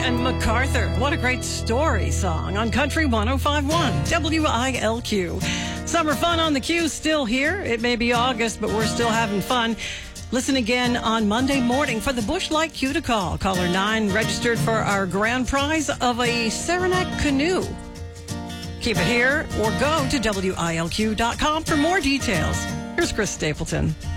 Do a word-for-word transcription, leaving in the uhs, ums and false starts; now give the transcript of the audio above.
and MacArthur. What a great story song on Country one oh five point one W I L Q. Summer fun on the Q still here. It may be August, but we're still having fun. Listen again on Monday morning for the Busch Light Q to call. Caller nine registered for our grand prize of a Saranac canoe. Keep it here or go to W I L Q dot com for more details. Here's Chris Stapleton.